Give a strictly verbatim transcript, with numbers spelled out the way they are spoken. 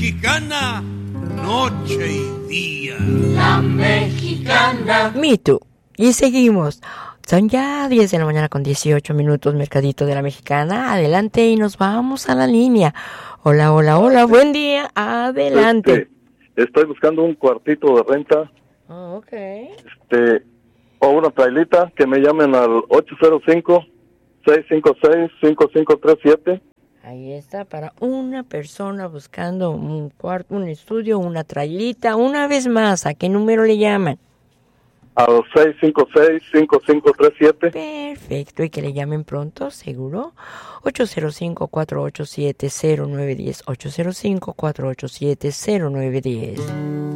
mexicana, noche y día. La mexicana. Me Too. Y seguimos. Son ya diez de la mañana con dieciocho minutos, Mercadito de la Mexicana. Adelante y nos vamos a la línea. Hola, hola, hola, buen día. Adelante. Este, estoy buscando un cuartito de renta. Oh, ok. Este, o una trailita, que me llamen al ocho cero cinco, seis cinco seis, cinco cinco tres siete. Ahí está, para una persona buscando un cuarto, un estudio, una trailita. Una vez más, ¿a qué número le llaman? Al seis cinco seis, cinco cinco tres siete. Perfecto, y que le llamen pronto, seguro. ocho cero cinco, cuatro ocho siete, cero nueve uno cero, ocho cero cinco, cuatro ocho siete, cero nueve uno cero.